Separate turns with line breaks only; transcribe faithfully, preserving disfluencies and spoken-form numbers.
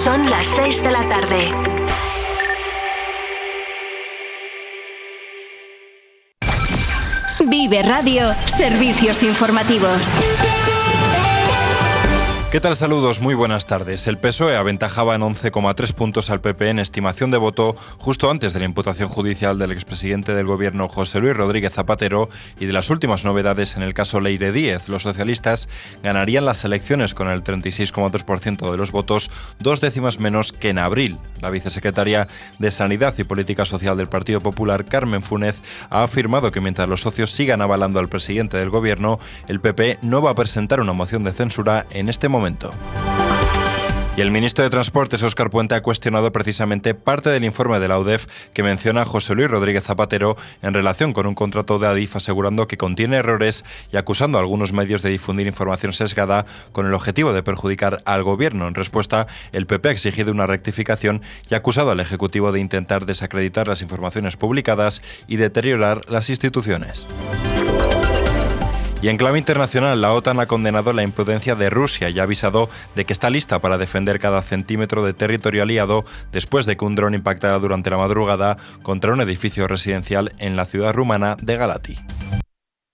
Son las seis de la tarde. Vive Radio, servicios informativos.
¿Qué tal? Saludos, muy buenas tardes. El P S O E aventajaba en once coma tres puntos al P P en estimación de voto justo antes de la imputación judicial del expresidente del gobierno José Luis Rodríguez Zapatero y de las últimas novedades en el caso Leire Díez. Los socialistas ganarían las elecciones con el treinta y seis coma dos por ciento de los votos, dos décimas menos que en abril. La vicesecretaria de Sanidad y Política Social del Partido Popular, Carmen Funes, ha afirmado que mientras los socios sigan avalando al presidente del gobierno, el P P no va a presentar una moción de censura en este momento. Y el ministro de Transportes, Óscar Puente, ha cuestionado precisamente parte del informe de la U D E F que menciona a José Luis Rodríguez Zapatero en relación con un contrato de Adif, asegurando que contiene errores y acusando a algunos medios de difundir información sesgada con el objetivo de perjudicar al gobierno. En respuesta, el P P ha exigido una rectificación y ha acusado al Ejecutivo de intentar desacreditar las informaciones publicadas y deteriorar las instituciones. Y en clave internacional, la OTAN ha condenado la imprudencia de Rusia y ha avisado de que está lista para defender cada centímetro de territorio aliado después de que un dron impactara durante la madrugada contra un edificio residencial en la ciudad rumana de Galati.